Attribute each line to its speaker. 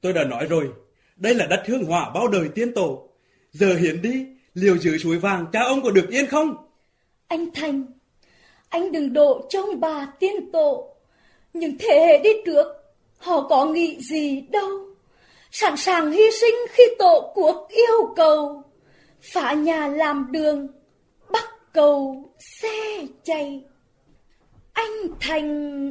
Speaker 1: Tôi đã nói rồi, đây là đất hương hỏa bao đời tiên tổ. Giờ hiến đi, liệu giữ suối vàng cha ông có được yên không?
Speaker 2: Anh Thành, anh đừng đổ cho ông bà tiên tổ. Những thế hệ đi trước, họ có nghĩ gì đâu. Sẵn sàng hy sinh khi tổ quốc yêu cầu. Phá nhà làm đường, bắt cầu xe chạy. Anh Thành